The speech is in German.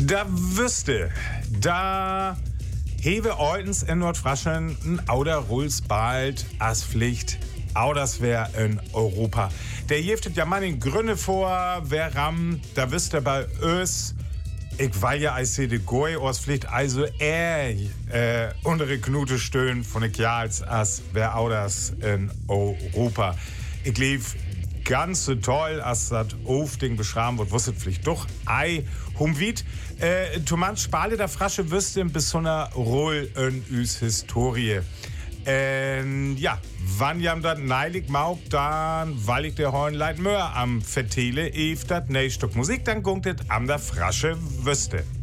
Da wüsste, da hewe eutens in Nordfraschen ein Auder Ruls bald als Pflicht. Auch das wär in Europa. Der jeftet ja mal in Gründe vor, wer ram, da wüsste bei ös. Ich weil ja als de Goy aus Pflicht, also untere Knute stöhn von de Jahrs as wer auch das in Europa. Ich lief ganz so toll, als das Aufding beschreiben wird, wusstet Pflicht doch. Humwied, Thomas Spale der Frasche wüsste bis so einer Roll in üs Historie. Ja, wann jam dat neilig mauk, dann weil ich der Horn leit Möhr am Vertele, dat nächste Stück Musik, dann gungt am der Frasche wüsste.